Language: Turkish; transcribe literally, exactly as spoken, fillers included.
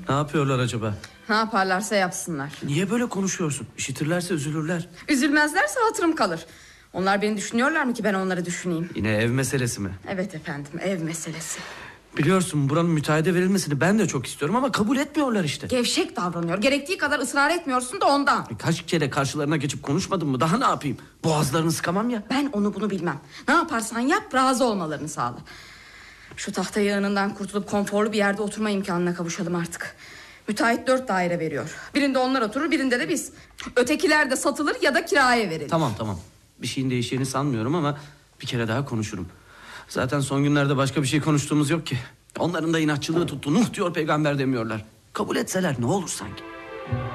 Ne yapıyorlar acaba? Ne yaparlarsa yapsınlar. Niye böyle konuşuyorsun? İşitirlerse üzülürler. Üzülmezlerse hatırım kalır. Onlar beni düşünüyorlar mı ki ben onları düşüneyim? Yine ev meselesi mi? Evet efendim, ev meselesi. Biliyorsun buranın müteahhide verilmesini ben de çok istiyorum ama kabul etmiyorlar işte. Gevşek davranıyor. Gerektiği kadar ısrar etmiyorsun da ondan. Kaç kere karşılarına geçip konuşmadım mı? Daha ne yapayım? Boğazlarını sıkamam ya. Ben onu bunu bilmem. Ne yaparsan yap, razı olmalarını sağla. Şu tahta yığınından kurtulup konforlu bir yerde oturma imkanına kavuşalım artık. Müteahhit dört daire veriyor. Birinde onlar oturur, birinde de biz. Ötekiler de satılır ya da kiraya verilir. Tamam tamam. Bir şeyin değişeceğini sanmıyorum ama bir kere daha konuşurum. Zaten son günlerde başka bir şey konuştuğumuz yok ki. Onların da inatçılığı tuttu. Nuh diyor peygamber demiyorlar. Kabul etseler ne olur sanki.